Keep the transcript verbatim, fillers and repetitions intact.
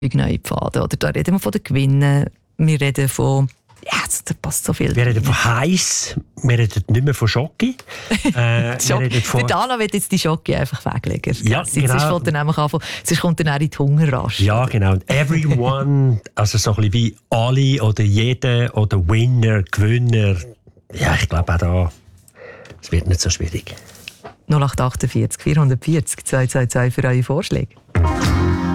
neue Pfade. Oder da reden wir von den Gewinnen. Wir reden von... Ja, da passt so viel. Wir reden von heiß, wir reden nicht mehr von Schoki. Äh, Schoki. Der Dana will jetzt die Schoki einfach weglegen. Ja, sonst, genau. sonst, dann nämlich anfangen, sonst kommt dann auch in die Hungerrasche. Ja, genau. Und everyone, also so ein bisschen wie alle oder jeder oder Winner, Gewinner. Ja, ich glaube auch da, es wird nicht so schwierig. null acht acht vier vierhundertvierzig zweihundertvierzig für eure Vorschläge.